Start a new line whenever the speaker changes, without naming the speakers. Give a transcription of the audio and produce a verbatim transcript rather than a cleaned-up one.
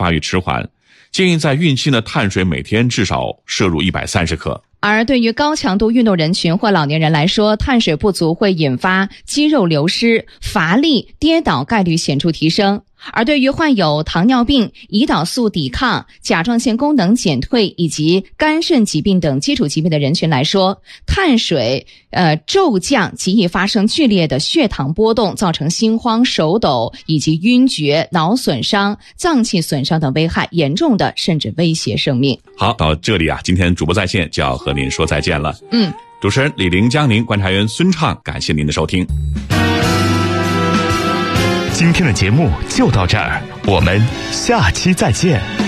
发育迟缓，建议在孕期呢碳水每天至少摄入一百三十克。
而对于高强度运动人群或老年人来说，碳水不足会引发肌肉流失、乏力、跌倒概率显著提升。而对于患有糖尿病、胰岛素抵抗、甲状腺功能减退以及肝肾疾病等基础疾病的人群来说，碳水呃骤降极易发生剧烈的血糖波动，造成心慌、手抖以及晕厥、脑损伤、脏器损伤等危害，严重的甚至威胁生命。
好，到这里啊，今天主播在线就要和您说再见了。
嗯，
主持人李玲、江宁，观察员孙畅，感谢您的收听。
今天的节目就到这儿，我们下期再见。